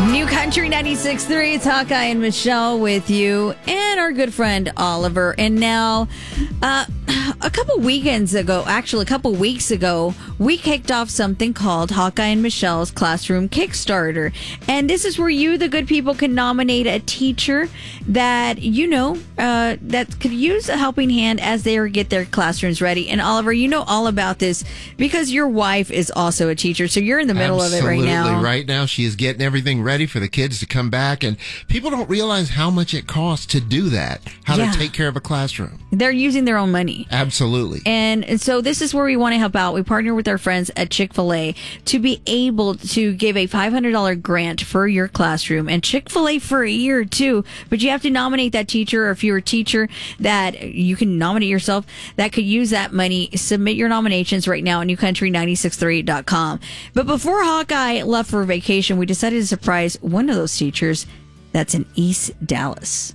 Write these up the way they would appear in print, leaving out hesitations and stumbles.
New Country 96.3, it's Hawkeye and Michelle with you, and our good friend Oliver. And now, a couple weeks ago, we kicked off something called Hawkeye and Michelle's Classroom Kickstarter. And this is where you, the good people, can nominate a teacher that that could use a helping hand as they get their classrooms ready. And Oliver, you know all about this because your wife is also a teacher, so you're in the middle of it right now. Absolutely. Right now, she is getting everything ready for the kids to come back, and people don't realize how much it costs to do that, to take care of a classroom. They're using their own money. Absolutely. And so this is where we want to help out. We partner with our friends at Chick-fil-A to be able to give a $500 grant for your classroom, and Chick-fil-A for a year too. But you have to nominate that teacher, or if you're a teacher that you can nominate yourself that could use that money, submit your nominations right now at newcountry963.com. But before Hawkeye left for vacation, we decided to surprise one of those teachers that's in East Dallas.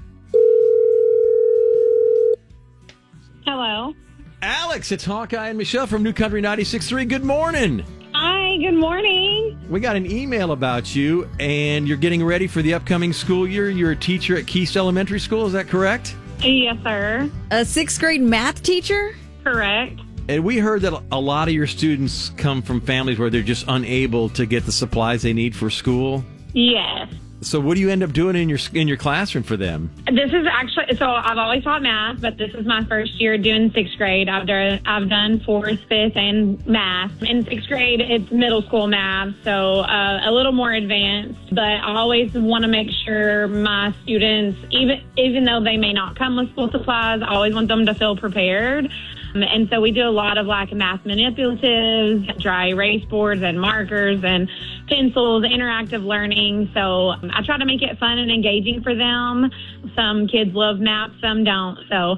Hello. Alex, it's Hawkeye and Michelle from New Country 96.3. Good morning. Hi, good morning. We got an email about you, and you're getting ready for the upcoming school year. You're a teacher at Keast Elementary School, is that correct? Yes, sir. A sixth grade math teacher? Correct. And we heard that a lot of your students come from families where they're just unable to get the supplies they need for school. Yes. So what do you end up doing in your classroom for them? This is actually, so I've always taught math, but this is my first year doing sixth grade. I've done fourth, fifth, and math. In sixth grade, it's middle school math, so a little more advanced. But I always want to make sure my students, even though they may not come with school supplies, I always want them to feel prepared. And so we do a lot of like math manipulatives, dry erase boards and markers and pencils, interactive learning. So I try to make it fun and engaging for them. Some kids love math, some don't. So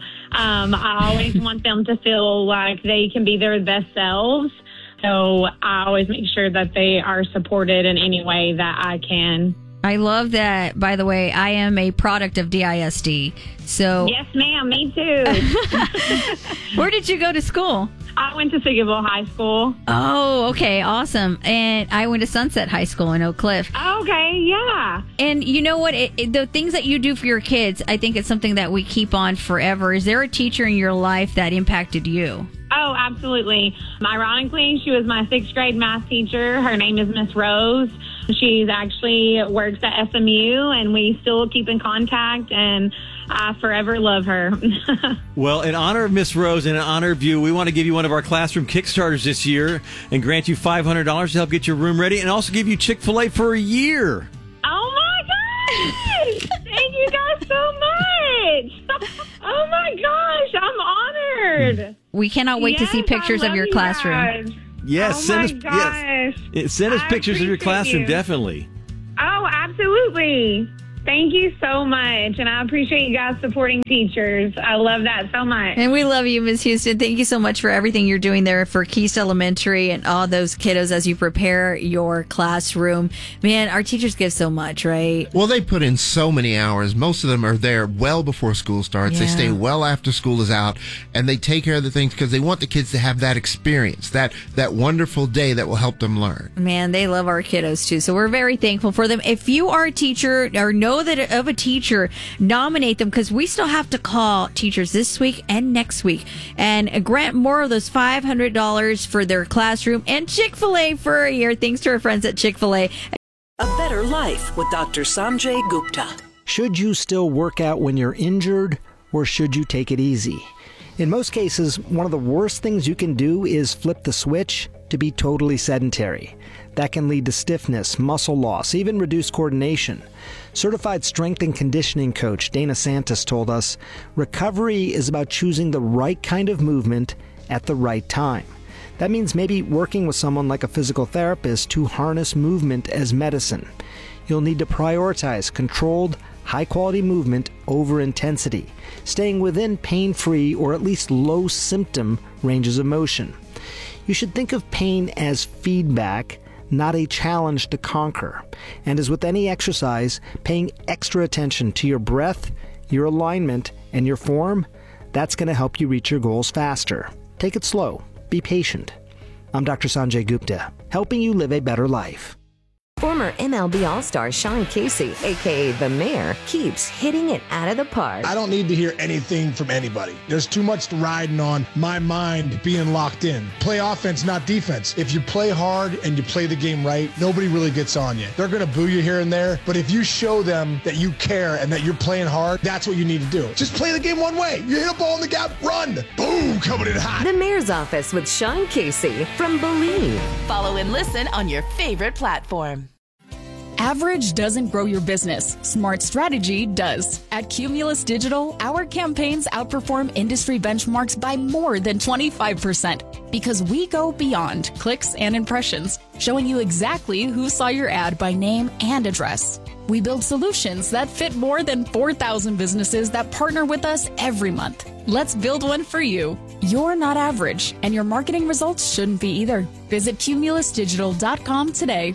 I always want them to feel like they can be their best selves. So I always make sure that they are supported in any way that I can. I love that. By the way, I am a product of DISD. So yes, ma'am. Me too. Where did you go to school? I went to Siggaville High School. Oh, okay. Awesome. And I went to Sunset High School in Oak Cliff. Okay, yeah. And you know what? The things that you do for your kids, I think it's something that we keep on forever. Is there a teacher in your life that impacted you? Oh, absolutely. Ironically, she was my sixth grade math teacher. Her name is Miss Rose. She's actually works at SMU, and we still keep in contact, and I forever love her. Well, in honor of Miss Rose and in honor of you, we want to give you one of our classroom Kickstarters this year and grant you $500 to help get your room ready, and also give you Chick-fil-A for a year. Oh, my gosh! Thank you guys so much! Oh, my gosh! I'm honored! We cannot wait to see pictures of your classroom. Guys. Yes, oh send us pictures of your classroom, definitely. Oh, absolutely. Thank you so much, and I appreciate you guys supporting teachers. I love that so much. And we love you, Ms. Houston. Thank you so much for everything you're doing there for Keast Elementary and all those kiddos as you prepare your classroom. Man, our teachers give so much, right? Well, they put in so many hours. Most of them are there well before school starts. They stay well after school is out, and they take care of the things because they want the kids to have that experience, that wonderful day that will help them learn. Man, they love our kiddos too, so we're very thankful for them. If you are a teacher or know that of a teacher, nominate them, because we still have to call teachers this week and next week and grant more of those $500 for their classroom and Chick-fil-A for a year, thanks to our friends at Chick-fil-A. A Better Life with Dr. Sanjay Gupta. Should you still work out when you're injured, or should you take it easy? In most cases, one of the worst things you can do is flip the switch to be totally sedentary. That can lead to stiffness, muscle loss, even reduced coordination. Certified strength and conditioning coach Dana Santos told us, recovery is about choosing the right kind of movement at the right time. That means maybe working with someone like a physical therapist to harness movement as medicine. You'll need to prioritize controlled, high-quality movement over intensity, staying within pain-free or at least low-symptom ranges of motion. You should think of pain as feedback, not a challenge to conquer. And as with any exercise, paying extra attention to your breath, your alignment, and your form, that's going to help you reach your goals faster. Take it slow. Be patient. I'm Dr. Sanjay Gupta, helping you live a better life. Former MLB All-Star Sean Casey, a.k.a. The Mayor, keeps hitting it out of the park. I don't need to hear anything from anybody. There's too much riding on my mind being locked in. Play offense, not defense. If you play hard and you play the game right, nobody really gets on you. They're going to boo you here and there, but if you show them that you care and that you're playing hard, that's what you need to do. Just play the game one way. You hit a ball in the gap, run. Boom, coming in hot. The Mayor's Office with Sean Casey from Believe. Follow and listen on your favorite platform. Average doesn't grow your business. Smart strategy does. At Cumulus Digital, our campaigns outperform industry benchmarks by more than 25% because we go beyond clicks and impressions, showing you exactly who saw your ad by name and address. We build solutions that fit more than 4,000 businesses that partner with us every month. Let's build one for you. You're not average, and your marketing results shouldn't be either. Visit cumulusdigital.com today.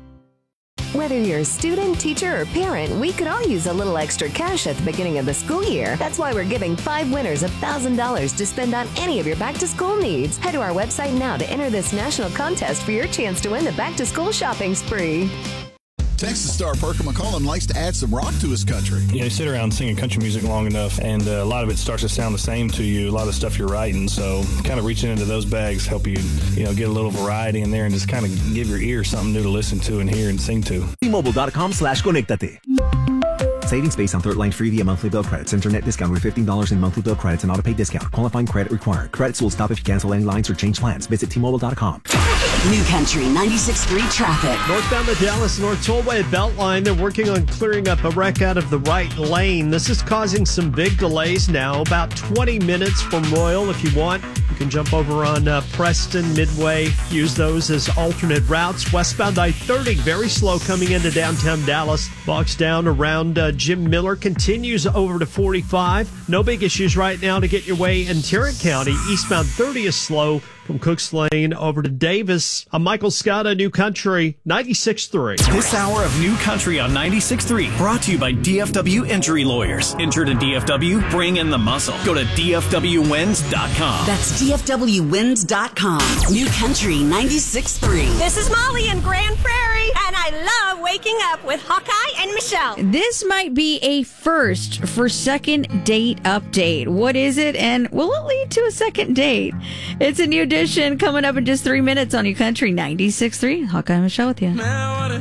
Whether you're a student, teacher, or parent, we could all use a little extra cash at the beginning of the school year. That's why we're giving 5 winners $1,000 to spend on any of your back-to-school needs. Head to our website now to enter this national contest for your chance to win the back-to-school shopping spree. Texas star Parker McCollum likes to add some rock to his country. You sit around singing country music long enough, and a lot of it starts to sound the same to you, a lot of stuff you're writing. So kind of reaching into those bags help you, get a little variety in there and just kind of give your ear something new to listen to and hear and sing to. T-Mobile.com/conectate. Savings based on third line free via monthly bill credits. Internet discount with $15 in monthly bill credits and auto-pay discount. Qualifying credit required. Credits will stop if you cancel any lines or change plans. Visit T-Mobile.com. New Country 96.3 traffic. Northbound the Dallas North Tollway Beltline. They're working on clearing up a wreck out of the right lane. This is causing some big delays now. About 20 minutes from Royal. If you want, you can jump over on Preston, Midway. Use those as alternate routes. Westbound I-30, very slow coming into downtown Dallas. Bogs down around Jim Miller. Continues over to 45. No big issues right now to get your way in Tarrant County. Eastbound 30 is slow from Cooks Lane over to Davis. I'm Michael Scotta, New Country 96.3. This hour of New Country on 96.3 brought to you by DFW Injury Lawyers. Injured in DFW? Bring in the muscle. Go to DFWWins.com. That's DFWWins.com. New Country 96.3. This is Molly in Grand Prairie, and I love waking up with Hawkeye and Michelle. This might be a first for second date update. What is it, and will it lead to a second date? It's a new edition coming up in just 3 minutes on New Country 96.3. Hawkeye and Michelle with you.